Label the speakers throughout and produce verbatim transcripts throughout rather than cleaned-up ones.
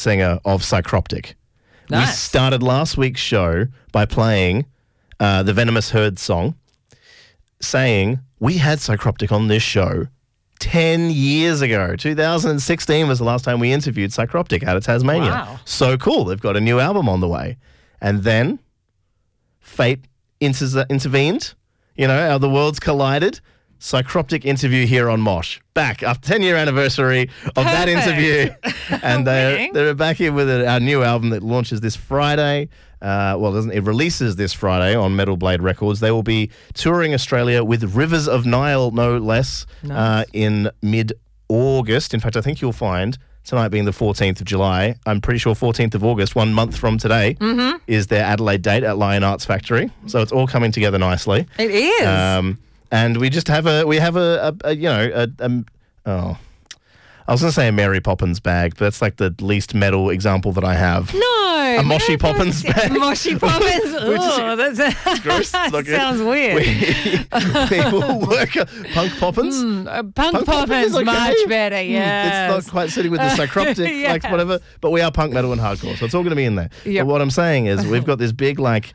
Speaker 1: singer of Psycroptic. We
Speaker 2: Nice.
Speaker 1: started last week's show by playing uh, the Venomous Herd song, saying we had Psycroptic on this show ten years ago. two thousand sixteen was the last time we interviewed Psycroptic out of Tasmania.
Speaker 2: Wow.
Speaker 1: So cool. They've got a new album on the way. And then fate inter- intervened. You know, how the worlds collided. Psycroptic interview here on Mosh. Back after ten-year anniversary of that
Speaker 2: Perfect.
Speaker 1: interview. And they're,
Speaker 2: Winning.
Speaker 1: they're back here with a, our new album that launches this Friday. Uh, well, it, doesn't, it releases this Friday on Metal Blade Records. They will be touring Australia with Rivers of Nile, no less, uh,
Speaker 2: Nice.
Speaker 1: in mid-August. In fact, I think you'll find tonight being the fourteenth of July, I'm pretty sure fourteenth of August, one month from today,
Speaker 2: Mm-hmm.
Speaker 1: is their Adelaide date at Lion Arts Factory. So it's all coming together nicely.
Speaker 2: It is.
Speaker 1: Um, and we just have a, we have a, a, a you know, a, a, oh, I was going to say a Mary Poppins bag, but that's like the least metal example that I have.
Speaker 2: no.
Speaker 1: A Moshi Poppins bag.
Speaker 2: Moshi Poppins.
Speaker 1: We just-
Speaker 2: Oh, that's
Speaker 1: Gross. It's not good.
Speaker 2: sounds weird.
Speaker 1: We, we will work a, Punk Poppins.
Speaker 2: Mm, uh, Punk,
Speaker 1: Punk
Speaker 2: Poppins,
Speaker 1: is okay.
Speaker 2: much better,
Speaker 1: Mm,
Speaker 2: yes.
Speaker 1: It's not quite sitting with the Psycroptic,
Speaker 2: Yes.
Speaker 1: like whatever, but we are punk, metal, and hardcore, so it's all going to be in there.
Speaker 2: Yep.
Speaker 1: But what I'm saying is we've got this big, like,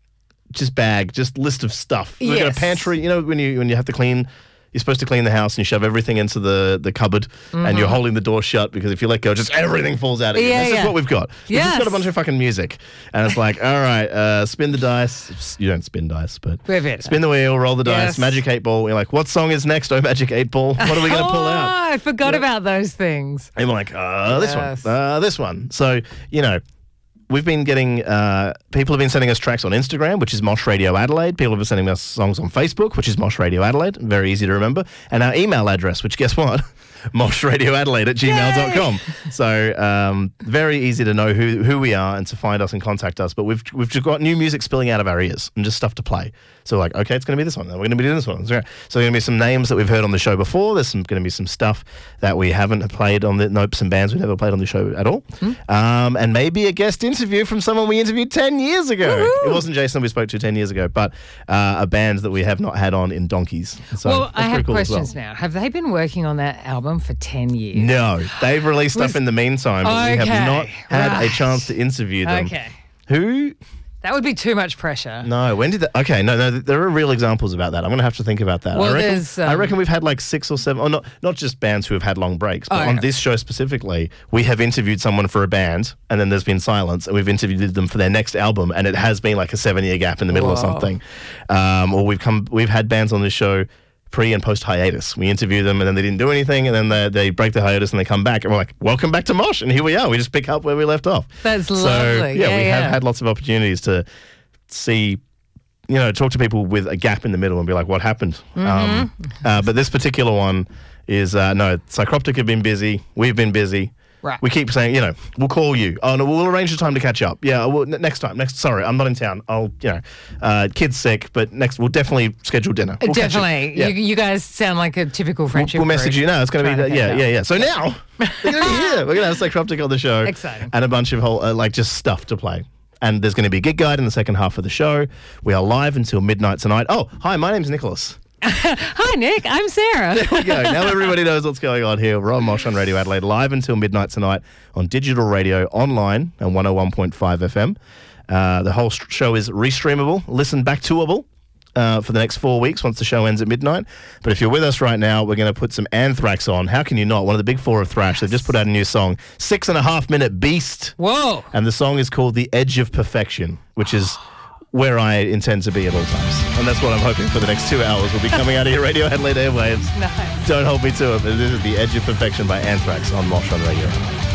Speaker 1: just bag, just list of stuff. We've got
Speaker 2: Yes.
Speaker 1: a pantry. You know, when you when you have to clean, you're supposed to clean the house and you shove everything into the, the cupboard and you're holding the door shut because if you let go, just everything falls out again.
Speaker 2: Mm-hmm. Yeah,
Speaker 1: this is
Speaker 2: yeah.
Speaker 1: what we've got. We've just
Speaker 2: Yes.
Speaker 1: got a bunch of fucking music. And it's like, all right, uh, spin the dice. You don't spin dice, but
Speaker 2: We're better.
Speaker 1: spin the wheel, roll the dice,
Speaker 2: Yes.
Speaker 1: magic eight ball. You're like, what song is next? Oh, magic eight ball. What are we going to pull
Speaker 2: oh,
Speaker 1: out?
Speaker 2: I forgot
Speaker 1: Yeah.
Speaker 2: about those things.
Speaker 1: And we're like, uh, this
Speaker 2: Yes.
Speaker 1: one, uh, this one. So, you know, we've been getting, uh, people have been sending us tracks on Instagram, which is Mosh Radio Adelaide. People have been sending us songs on Facebook, which is Mosh Radio Adelaide. Very easy to remember. And our email address, which guess what? moshradioadelaide at gmail dot com. So um, very easy to know who, who we are and to find us and contact us. But we've we've just got new music spilling out of our ears and just stuff to play. So like, okay, it's going to be this one. Then we're going to be doing this one. So there's going to be some names that we've heard on the show before. There's some, going to be some stuff that we haven't played on the, nope, some bands we've never played on the show at all. Um, and maybe a guest interview from someone we interviewed ten years ago.
Speaker 2: Woohoo!
Speaker 1: It wasn't Jason we spoke to ten years ago, but uh, a band that we have not had on in donkeys. So
Speaker 2: well,
Speaker 1: that's
Speaker 2: I have
Speaker 1: pretty cool as well.
Speaker 2: questions now. Have they been working on that album for ten years?
Speaker 1: No, they've released stuff
Speaker 2: Was-
Speaker 1: in the meantime, but we have
Speaker 2: Okay,
Speaker 1: not had a
Speaker 2: right.
Speaker 1: chance to interview them.
Speaker 2: Okay.
Speaker 1: Who?
Speaker 2: That would be too much pressure.
Speaker 1: No, when did that? Okay, no, no, there are real examples about that. I'm going to have to think about that.
Speaker 2: Well,
Speaker 1: I, reckon,
Speaker 2: there's,
Speaker 1: I
Speaker 2: um,
Speaker 1: reckon we've had like six or seven, or not, not just bands who have had long breaks, but
Speaker 2: Oh,
Speaker 1: on
Speaker 2: okay.
Speaker 1: this show specifically, we have interviewed someone for a band, and then there's been silence, and we've interviewed them for their next album, and it has been like a seven-year gap in the middle or
Speaker 2: Whoa.
Speaker 1: something. Um, or we've come, we've had bands on this show pre and post hiatus. We interview them and then they didn't do anything and then they, they break the hiatus and they come back and we're like, welcome back to Mosh. And here we are. We just pick up where we left off.
Speaker 2: That's
Speaker 1: so,
Speaker 2: lovely.
Speaker 1: Yeah,
Speaker 2: Yeah,
Speaker 1: we
Speaker 2: yeah.
Speaker 1: have had lots of opportunities to see, you know, talk to people with a gap in the middle and be like, what happened?
Speaker 2: Mm-hmm.
Speaker 1: Um, uh, but this particular one is, uh, no, Psycroptic have been busy. We've been busy.
Speaker 2: Right.
Speaker 1: We keep saying, you know, we'll call you. Oh, no, we'll arrange a time to catch up. Yeah, we'll, n- next time. Next, sorry, I'm not in town. I'll, you know, uh, kid's sick, but next, we'll definitely schedule dinner. We'll catch up.
Speaker 2: Definitely.
Speaker 1: Yeah.
Speaker 2: You, you guys sound like a typical friendship
Speaker 1: We'll message
Speaker 2: group
Speaker 1: you now. It's going to be,
Speaker 2: trying
Speaker 1: that, yeah,
Speaker 2: catch
Speaker 1: yeah,
Speaker 2: up.
Speaker 1: yeah. So now, we're going to be here. We're going to have Psycroptic on the show.
Speaker 2: Exciting.
Speaker 1: And a bunch of whole, uh, like, just stuff to play. And there's going to be a gig guide in the second half of the show. We are live until midnight tonight. Oh, hi, my name's Nicholas.
Speaker 2: Hi, Nick. I'm Sarah.
Speaker 1: There we go. Now everybody knows what's going on here. We're on Mosh on Radio Adelaide, live until midnight tonight on digital radio, online, and one oh one point five F M. Uh, the whole sh- show is restreamable, listen back toable uh, for the next four weeks once the show ends at midnight. But if you're with us right now, we're going to put some Anthrax on. How can you not? One of the big four of thrash. They've just put out a new song, Six and a Half Minute Beast.
Speaker 2: Whoa.
Speaker 1: And the song is called The Edge of Perfection, which is where I intend to be at all times. And that's what I'm hoping for the next two hours will be coming out of your Radio Adelaide airwaves.
Speaker 2: Nice.
Speaker 1: Don't hold me to it, but this is The Edge of Perfection by Anthrax on Mosh on Radio.